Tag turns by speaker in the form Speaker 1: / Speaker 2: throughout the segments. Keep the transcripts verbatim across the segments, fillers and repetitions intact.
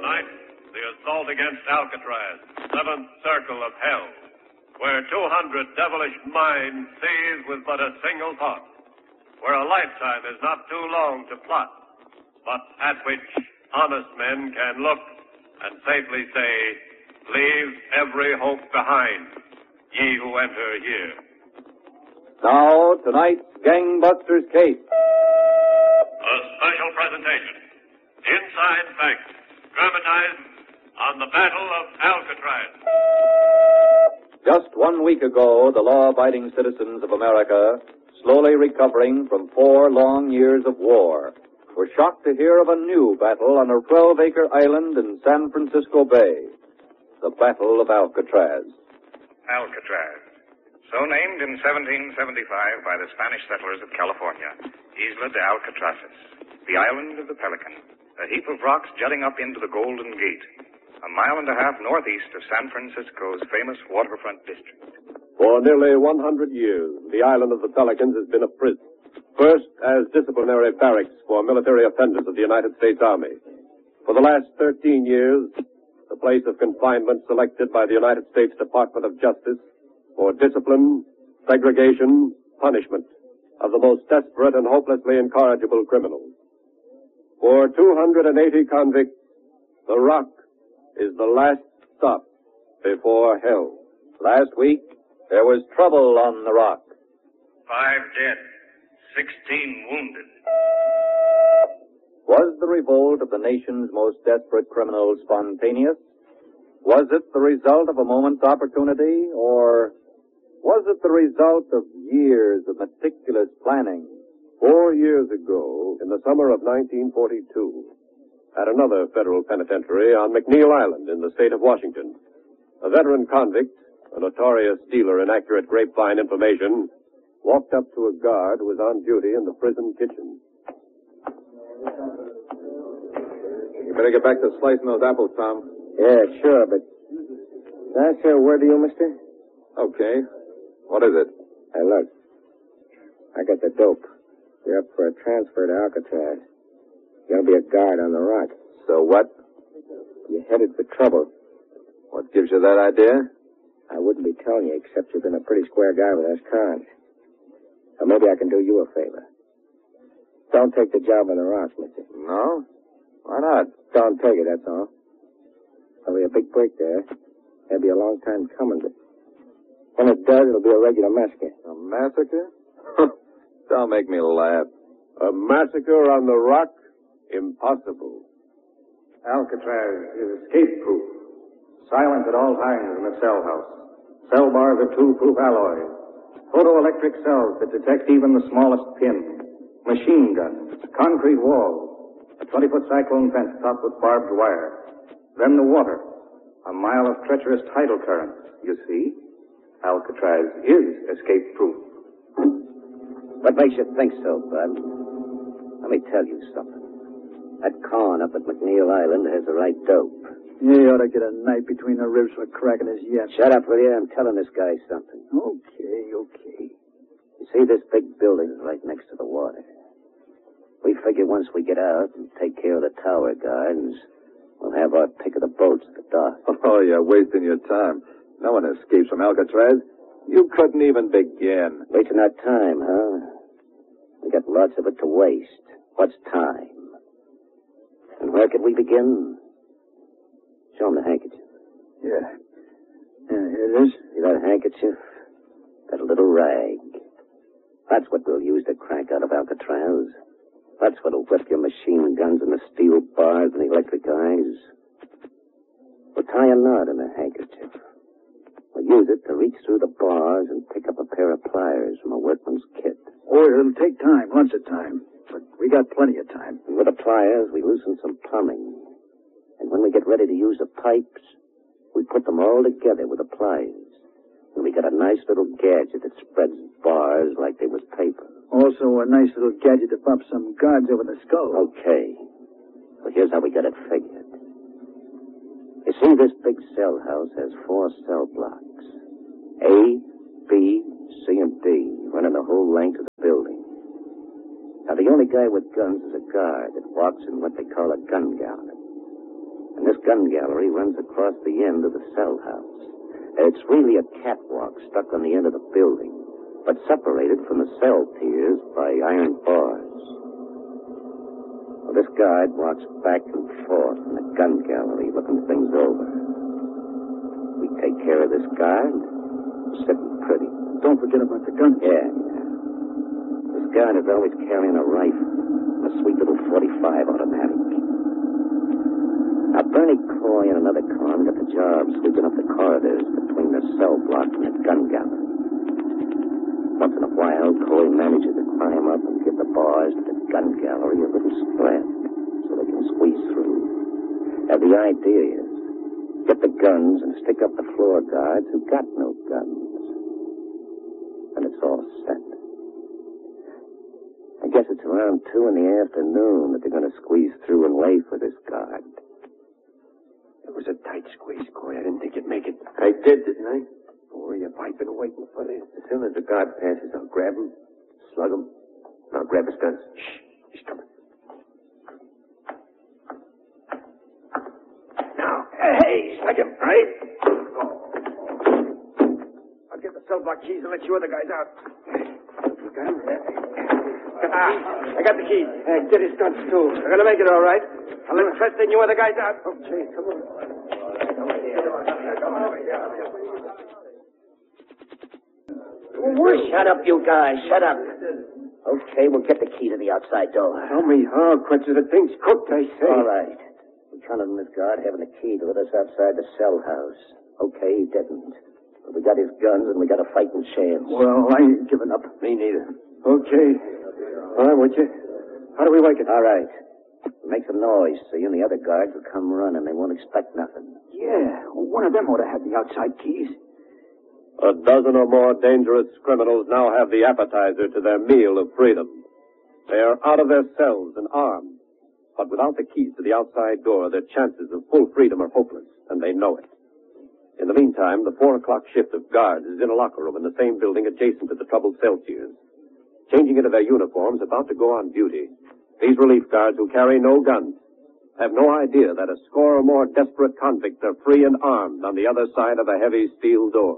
Speaker 1: Tonight, the assault against Alcatraz, seventh circle of hell, where two hundred devilish minds seize with but a single thought, where a lifetime is not too long to plot, but at which honest men can look and safely say, leave every hope behind, ye who enter here.
Speaker 2: Now, tonight's Gangbusters case.
Speaker 1: A special presentation. Inside Facts, dramatized on the Battle of Alcatraz.
Speaker 2: Just one week ago, the law-abiding citizens of America, slowly recovering from four long years of war, were shocked to hear of a new battle on a twelve-acre island in San Francisco Bay. The Battle of Alcatraz.
Speaker 3: Alcatraz. So named in seventeen seventy-five by the Spanish settlers of California, Isla de Alcatraces, the island of the Pelican, a heap of rocks jutting up into the Golden Gate, a mile and a half northeast of San Francisco's famous waterfront district.
Speaker 4: For nearly one hundred years, the island of the Pelicans has been a prison. First, as disciplinary barracks for military offenders of the United States Army. For the last thirteen years, the place of confinement selected by the United States Department of Justice for discipline, segregation, punishment of the most desperate and hopelessly incorrigible criminals. For two hundred eighty convicts, the Rock is the last stop before hell.
Speaker 2: Last week, there was trouble on the Rock.
Speaker 3: Five dead, sixteen wounded.
Speaker 2: Was the revolt of the nation's most desperate criminals spontaneous? Was it the result of a moment's opportunity, or was it the result of years of meticulous planning?
Speaker 4: Four years ago, in the summer of nineteen forty-two, at another federal penitentiary on McNeil Island in the state of Washington, a veteran convict, a notorious dealer in accurate grapevine information, walked up to a guard who was on duty in the prison kitchen.
Speaker 2: You better get back to slicing those apples, Tom.
Speaker 5: Yeah, sure, but... Can I say a word to you, mister?
Speaker 2: Okay. What is it?
Speaker 5: Hey, look. I got the dope. You're up for a transfer to Alcatraz. You're going to be a guard on the Rock.
Speaker 2: So what?
Speaker 5: You're headed for trouble.
Speaker 2: What gives you that idea?
Speaker 5: I wouldn't be telling you, except you've been a pretty square guy with us cons. So maybe I can do you a favor. Don't take the job on the Rock, mister.
Speaker 2: No? Why not?
Speaker 5: Don't take it, that's all. There'll be a big break there. It'll be a long time coming, but when it does, it'll be a regular massacre.
Speaker 2: A massacre? Don't make me laugh.
Speaker 4: A massacre on the Rock? Impossible.
Speaker 6: Alcatraz is escape-proof. Silent at all times in the cell house. Cell bars are tool-proof alloys. Photoelectric cells that detect even the smallest pin. Machine guns. Concrete walls. A twenty-foot cyclone fence topped with barbed wire. Then the water. A mile of treacherous tidal current. You see? Alcatraz is escape-proof.
Speaker 5: What makes you think so, Bud? Let me tell you something. That con up at McNeil Island has the right dope.
Speaker 7: Yeah, you ought to get a knife between the ribs for cracking his yet.
Speaker 5: Shut up, will you? I'm telling this guy something.
Speaker 7: Okay, okay.
Speaker 5: You see, this big building is right next to the water. We figure once we get out and take care of the tower guards, we'll have our pick of the boats at the dock.
Speaker 2: Oh, you're wasting your time. No one escapes from Alcatraz. You couldn't even begin.
Speaker 5: Wasting our time, huh? We got lots of it to waste. What's time? And where could we begin? Show him the handkerchief.
Speaker 7: Yeah. Yeah, here it is.
Speaker 5: See that handkerchief? That little rag. That's what we'll use to crank out of Alcatraz. That's what'll whip your machine guns and the steel bars and the electric eyes. We'll tie a knot in the handkerchief. We'll use it to reach through the bars and pick up a pair of pliers from a workman's kit.
Speaker 7: Oh, it'll take time, lots of time. But we got plenty of time.
Speaker 5: And with the pliers, we loosen some plumbing. And when we get ready to use the pipes, we put them all together with the pliers. And we got a nice little gadget that spreads bars like they was paper.
Speaker 7: Also a nice little gadget to pop some guards over the skull.
Speaker 5: Okay. Well, here's how we got it figured. You see, this big cell house has four cell blocks. A, B, C, and D, running the whole length of the building. Now, the only guy with guns is a guard that walks in what they call a gun gallery. And this gun gallery runs across the end of the cell house. It's really a catwalk stuck on the end of the building, but separated from the cell tiers by iron bars. Well, this guard walks back and forth in the gun gallery looking things over. We take care of this guard. Sitting pretty.
Speaker 7: Don't forget about the gun.
Speaker 5: Yeah. This guard is always carrying a rifle, a sweet little forty-five automatic. Now, Bernie Coy and another con got the job sweeping up the corridors between the cell block and the gun gallery. Once in a while, Coy manages to climb up and give the bars to the gun gallery a little spread so they can squeeze through. And the idea is get the guns and stick up the floor guards who got no guns. And it's all set. I guess it's around two in the afternoon that they're going to squeeze through and lay for this guard.
Speaker 8: It was a tight squeeze, Coy. I didn't think you'd make it.
Speaker 7: I did, didn't I?
Speaker 8: Boy, have I been waiting for this. As soon as the guard passes, I'll grab him, slug him, and I'll grab his guns. Shh, he's coming. Now, hey, slug him, right? I'll get the cell block keys and let you other guys out. You got him? Ah, I got the keys. Uh, get his guns, too. I'm going to make it all right. I'll let Preston and you other guys out. Okay, come on.
Speaker 5: Shut up, you guys. Shut up. Okay, we'll get the key to the outside door.
Speaker 8: Tell me how, Quincy. The thing's cooked, I say.
Speaker 5: All right. We counted on this guard having the key to let us outside the cell house. Okay, he didn't. But we got his guns and we got a fighting chance.
Speaker 7: Well, I ain't giving up.
Speaker 8: Me neither. Okay. All right, would you? How do we wake it?
Speaker 5: All right. Make some noise so you and the other guards will come running. They won't expect nothing.
Speaker 7: Yeah, well, one of them ought to have the outside keys.
Speaker 4: A dozen or more dangerous criminals now have the appetizer to their meal of freedom. They are out of their cells and armed. But without the keys to the outside door, their chances of full freedom are hopeless, and they know it. In the meantime, the four o'clock shift of guards is in a locker room in the same building adjacent to the troubled cell tiers. Changing into their uniforms, about to go on duty, these relief guards who carry no guns have no idea that a score or more desperate convicts are free and armed on the other side of a heavy steel door.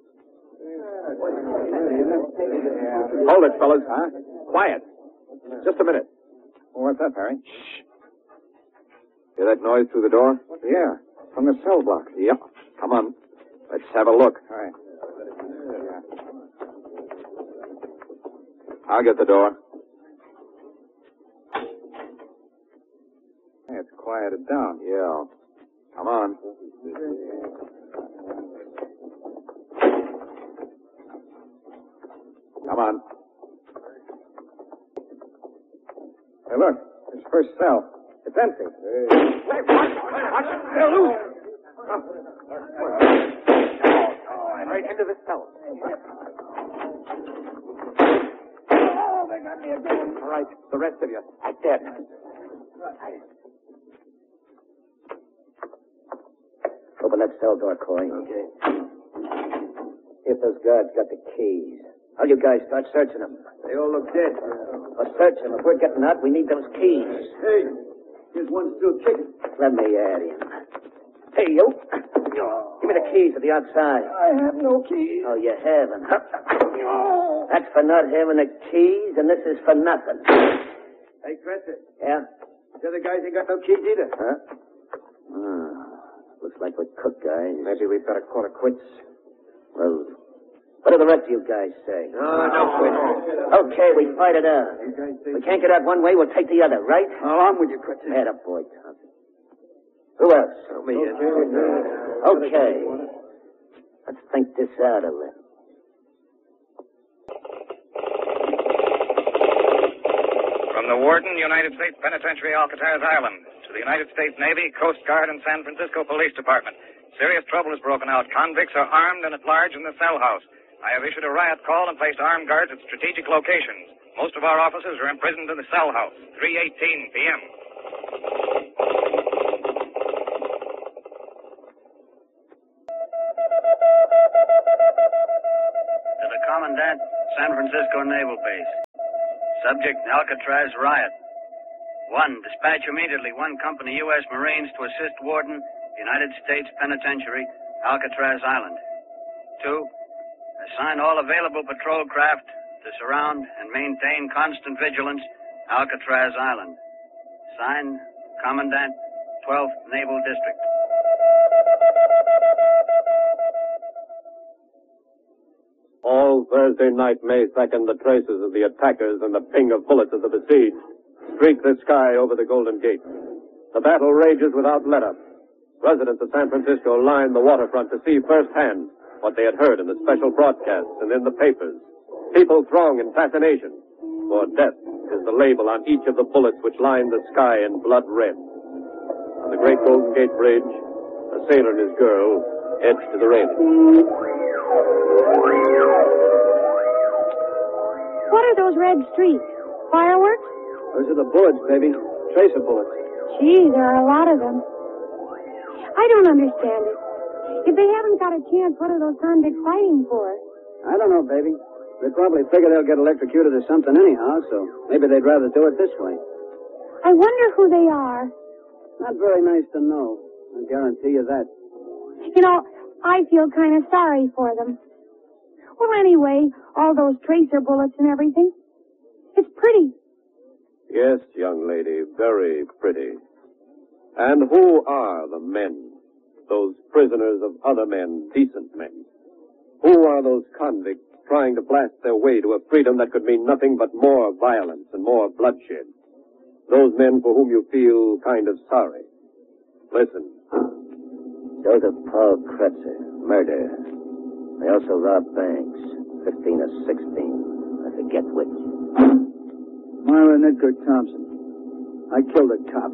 Speaker 2: Hold it, fellas. Huh? Quiet. Just a minute.
Speaker 6: What's that, Harry?
Speaker 2: Shh. Hear that noise through the door?
Speaker 6: Yeah, from the cell block.
Speaker 2: Yep. Come on. Let's have a look.
Speaker 6: All right.
Speaker 2: I'll get the door.
Speaker 6: Hey, it's quieted down.
Speaker 2: Yeah. Come on. Come on.
Speaker 6: Hey, look. This first cell. It's empty. Hey, watch, watch. They're loose.
Speaker 8: Right into the cell.
Speaker 6: Oh, they got me again.
Speaker 8: All right, the rest of you, are dead.
Speaker 5: Open that cell door, Coy.
Speaker 8: Okay.
Speaker 5: See if those guards got the keys. All you guys start searching them.
Speaker 8: They all look dead.
Speaker 5: Well, search them. If we're getting out, we need those keys.
Speaker 7: Hey, here's one still kicking.
Speaker 5: Let me at him. Hey, you. Give me the keys to the outside.
Speaker 6: I have no keys.
Speaker 5: Oh, you haven't, huh? That's for not having the keys, and this is for nothing.
Speaker 8: Hey, Crescent,
Speaker 5: Yeah?
Speaker 8: the other guys ain't got no keys either.
Speaker 5: Huh? Oh, looks like we're cooked, guys.
Speaker 8: Maybe we'd better call it quits.
Speaker 5: Well, what do the rest of you guys say?
Speaker 8: No, no quits.
Speaker 5: Okay, we fight it out. We can't get out one way, we'll take the other, right?
Speaker 7: Oh, I'm with you, Quincy.
Speaker 5: Atta boy, Thompson. Who else?
Speaker 8: Oh, me.
Speaker 5: Okay. Let's think this out a little.
Speaker 3: From the Warden, United States Penitentiary, Alcatraz Island, to the United States Navy, Coast Guard, and San Francisco Police Department. Serious trouble has broken out. Convicts are armed and at large in the cell house. I have issued a riot call and placed armed guards at strategic locations. Most of our officers are imprisoned in the cell house. three eighteen p.m.
Speaker 9: To the Commandant, San Francisco Naval Base. Subject, Alcatraz riot. One, dispatch immediately one company U S Marines to assist Warden, United States Penitentiary, Alcatraz Island. Two, assign all available patrol craft to surround and maintain constant vigilance, Alcatraz Island. Signed, Commandant, twelfth Naval District.
Speaker 4: All Thursday night, May second, the traces of the attackers and the ping of bullets of the besieged streak the sky over the Golden Gate. The battle rages without let-up. Residents of San Francisco line the waterfront to see firsthand what they had heard in the special broadcasts and in the papers. People throng in fascination, for death is the label on each of the bullets which line the sky in blood red. On the great Golden Gate Bridge, a sailor and his girl edge to the railing.
Speaker 10: What are those red streaks? Fireworks?
Speaker 7: Those are the bullets, baby. Tracer bullets.
Speaker 10: Gee, there are a lot of them. I don't understand it. If they haven't got a chance, what are those convicts fighting for?
Speaker 7: I don't know, baby. They probably figure they'll get electrocuted or something anyhow, so maybe they'd rather do it this way.
Speaker 10: I wonder who they are.
Speaker 7: Not very nice to know. I guarantee you that.
Speaker 10: You know, I feel kind of sorry for them. Well, anyway, all those tracer bullets and everything. It's pretty.
Speaker 4: Yes, young lady, very pretty. And who are the men? Those prisoners of other men, decent men? Who are those convicts trying to blast their way to a freedom that could mean nothing but more violence and more bloodshed? Those men for whom you feel kind of sorry. Listen.
Speaker 5: Joseph Paul Kretzer, murder. They also robbed banks, fifteen or sixteen. I forget which.
Speaker 7: Myron Edgar Thompson. I killed a cop.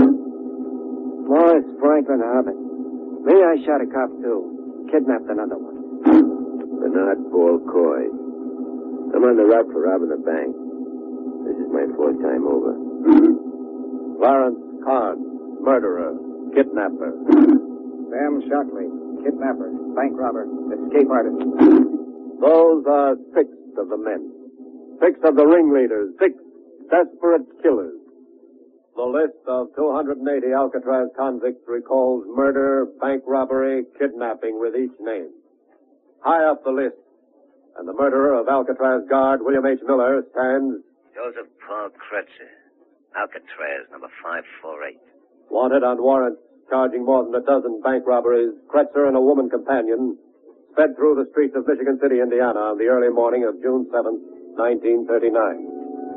Speaker 8: Morris Franklin Harvey. Me, I shot a cop, too. Kidnapped another one.
Speaker 5: Bernard Paul Coy. I'm on the route for robbing a bank. This is my fourth time over.
Speaker 4: Lawrence Kahn, murderer, kidnapper.
Speaker 6: Sam Shockley, kidnapper, bank robber, escape artist.
Speaker 4: Those are six of the men. Six of the ringleaders. Six desperate killers. The list of two hundred eighty Alcatraz convicts recalls murder, bank robbery, kidnapping with each name. High up the list, and the murderer of Alcatraz guard William H. Miller stands
Speaker 5: Joseph Paul Kretzer, Alcatraz, number five four eight.
Speaker 4: Wanted on warrants charging more than a dozen bank robberies, Kretzer and a woman companion sped through the streets of Michigan City, Indiana on the early morning of June seventh, nineteen thirty-nine.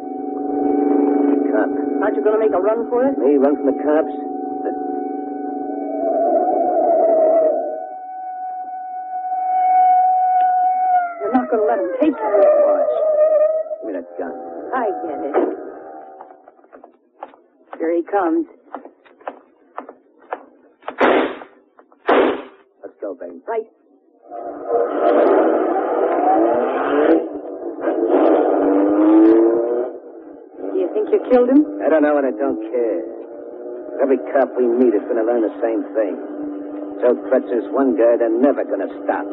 Speaker 5: Cop.
Speaker 10: Aren't you going to make a run for it?
Speaker 5: Me run from the cops?
Speaker 10: You're not going to let them take you.
Speaker 5: Watch. Give me that gun.
Speaker 10: I get it. Here he comes.
Speaker 5: Let's go, baby.
Speaker 10: Right. Do you think you killed him?
Speaker 5: I don't know and I don't care. Every cop we meet is going to learn the same thing. Joe Kretzer's one guy they're never going to stop.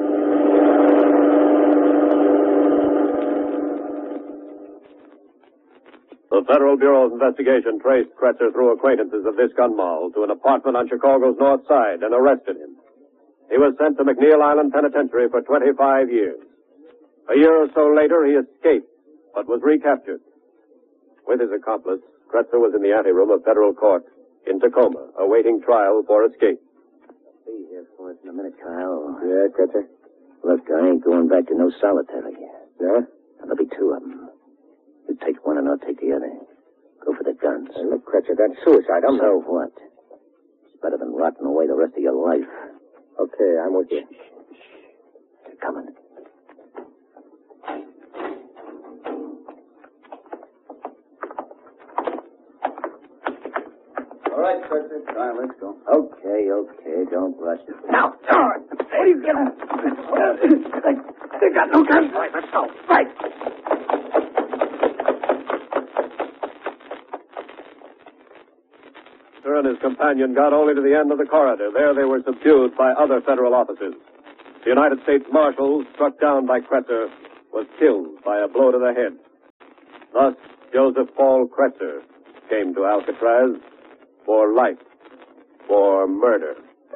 Speaker 4: The Federal Bureau of Investigation traced Kretzer through acquaintances of this gun moll to an apartment on Chicago's north side and arrested him. He was sent to McNeil Island Penitentiary for twenty-five years. A year or so later, he escaped, but was recaptured. With his accomplice, Kretzer was in the anteroom of federal court in Tacoma, awaiting trial for escape.
Speaker 5: Be here for us in a minute, Kyle.
Speaker 7: Yeah, Kretzer?
Speaker 5: Look, I ain't going back to no solitary.
Speaker 7: Yeah?
Speaker 5: There'll be two of them. You take one and I'll take the other. Go for the guns.
Speaker 7: Hey, look, Kretzer, that's suicide. I'm
Speaker 5: So what? It's better than rotting away the rest of your life.
Speaker 7: Okay, I'm with you.
Speaker 5: They're coming.
Speaker 7: All right, Kretzer. All right, let's go.
Speaker 5: Okay, okay, don't rush.
Speaker 8: Now, George, what are you getting? They, they got no guns. All right, let's go. Right.
Speaker 4: Kretzer and his companion got only to the end of the corridor. There they were subdued by other federal officers. The United States Marshal, struck down by Kretzer, was killed by a blow to the head. Thus, Joseph Paul Kretzer came to Alcatraz for life, for murder.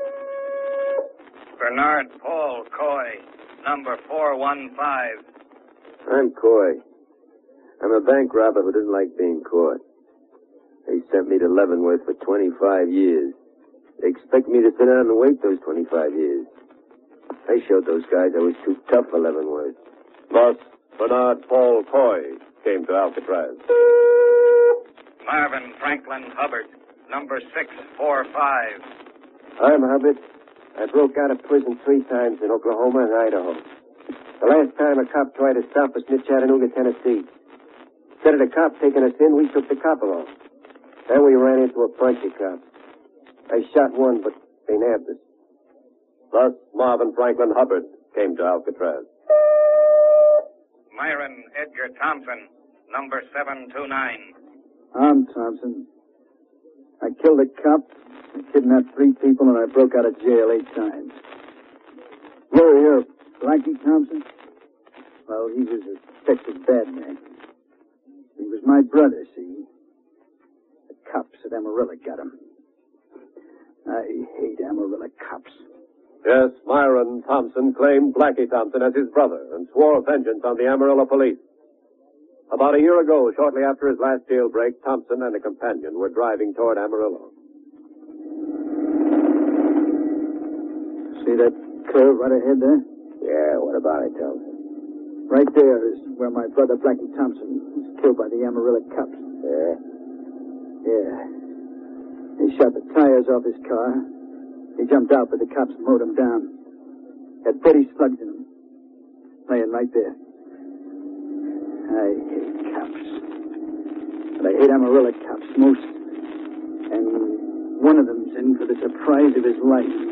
Speaker 3: Bernard Paul Coy, number four one five.
Speaker 11: I'm Coy. I'm a bank robber who doesn't like being caught. They sent me to Leavenworth for twenty-five years. They expect me to sit down and wait those twenty-five years. I showed those guys I was too tough for Leavenworth.
Speaker 4: Thus, Bernard Paul Coy came to Alcatraz.
Speaker 3: Marvin Franklin Hubbard, number six four five.
Speaker 8: I'm Hubbard. I broke out of prison three times in Oklahoma and Idaho. The last time a cop tried to stop us near Chattanooga, Tennessee. Instead of the cop taking us in, we took the cop along. Then we ran into a bunch of cops. I shot one, but they nabbed us.
Speaker 4: Thus, Marvin Franklin Hubbard came to Alcatraz.
Speaker 3: Myron Edgar Thompson, number seven two nine.
Speaker 7: I'm Thompson. I killed a cop, I kidnapped three people, and I broke out of jail eight times. You're here, Blackie Thompson? Well, he was a Texas bad man. He was my brother, see? The cops at Amarillo got him. I hate Amarillo cops.
Speaker 4: Yes, Myron Thompson claimed Blackie Thompson as his brother and swore vengeance on the Amarillo police. About a year ago, shortly after his last jailbreak, Thompson and a companion were driving toward Amarillo.
Speaker 7: See that curve right ahead there?
Speaker 5: Yeah, what about it, Thompson?
Speaker 7: Right there is where my brother Blackie Thompson was killed by the Amarillo cops.
Speaker 5: Yeah?
Speaker 7: Yeah. He shot the tires off his car. He jumped out, but the cops mowed him down. Had thirty slugs in him. Laying right there. I hate cops. But I hate Amarillo cops most. And one of them's in for the surprise of his life.